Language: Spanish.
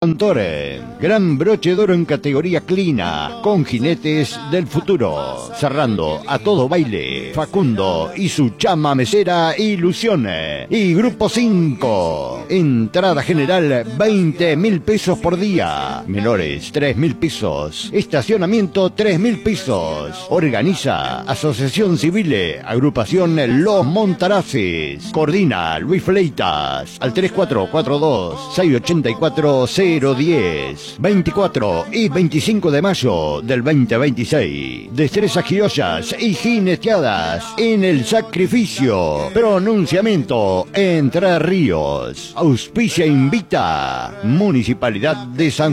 Santore. Gran broche de oro en categoría Clina, con jinetes del futuro. Cerrando a todo baile, Facundo y su chama mesera Ilusiones. Y Grupo 5. Entrada general 20.000 pesos por día. Menores 3.000 pesos. Estacionamiento 3.000 pesos. Organiza Asociación Civil Agrupación Los Montaraces. Coordina Luis Fleitas al 3442-684-010. 24 y 25 de mayo del 2026. Destrezas criollas y jineteadas en el sacrificio. Pronunciamiento Entre Ríos. Auspicia invita. Municipalidad de San